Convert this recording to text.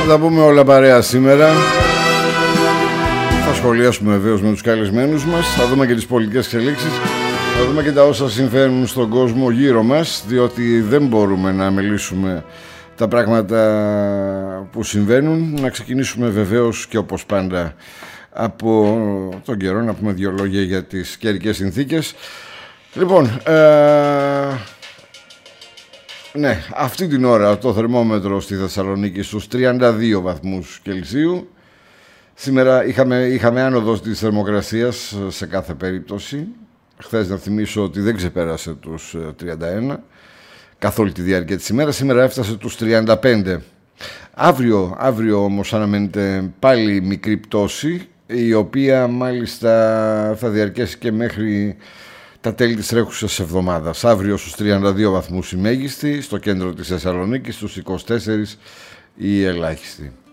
Θα τα πούμε όλα παρέα σήμερα. Θα σχολιάσουμε βεβαίως με τους καλεσμένους μας. Θα δούμε και τις πολιτικές εξελίξεις. Θα δούμε και τα όσα συμβαίνουν στον κόσμο γύρω μας, διότι δεν μπορούμε να αμελήσουμε τα πράγματα που συμβαίνουν. Να ξεκινήσουμε βεβαίως και όπως πάντα από τον καιρό, να πούμε δύο λόγια για τις καιρικές συνθήκες. Λοιπόν, ναι, αυτή την ώρα το θερμόμετρο στη Θεσσαλονίκη στους 32 βαθμούς Κελσίου. Σήμερα είχαμε άνοδο της θερμοκρασίας σε κάθε περίπτωση. Χθες να θυμίσω ότι δεν ξεπέρασε τους 31 καθ' όλη τη διάρκεια της ημέρας. Σήμερα έφτασε τους 35. Αύριο όμως αναμένεται πάλι μικρή πτώση, η οποία μάλιστα θα διαρκέσει και μέχρι τα τέλη της τρέχουσας εβδομάδας. Αύριο στους 32 βαθμούς η μέγιστη, στο κέντρο της Θεσσαλονίκης, στους 24 η ελάχιστη.